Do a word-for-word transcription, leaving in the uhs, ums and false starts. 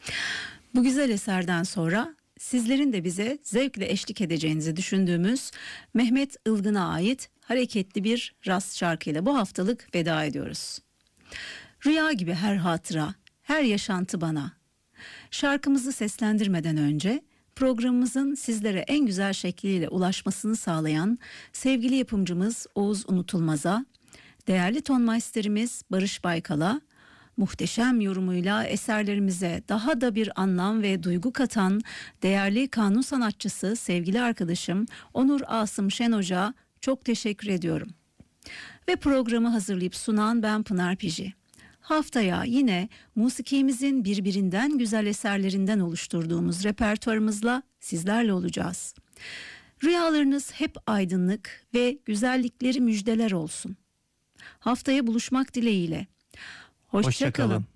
Bu güzel eserden sonra sizlerin de bize zevkle eşlik edeceğinizi düşündüğümüz Mehmet Ilgın'a ait hareketli bir rast şarkıyla bu haftalık veda ediyoruz. Rüya gibi her hatıra, her yaşantı bana. Şarkımızı seslendirmeden önce programımızın sizlere en güzel şekliyle ulaşmasını sağlayan sevgili yapımcımız Oğuz Unutulmaz'a, değerli tonmeisterimiz Barış Baykal'a, muhteşem yorumuyla eserlerimize daha da bir anlam ve duygu katan değerli kanun sanatçısı sevgili arkadaşım Onur Asım Şen Hoca'ya çok teşekkür ediyorum. Ve programı hazırlayıp sunan ben Pınar Piji. Haftaya yine musikimizin birbirinden güzel eserlerinden oluşturduğumuz repertuarımızla sizlerle olacağız. Rüyalarınız hep aydınlık ve güzellikleri müjdeler olsun. Haftaya buluşmak dileğiyle. Hoşça, Hoşça kalın. kalın.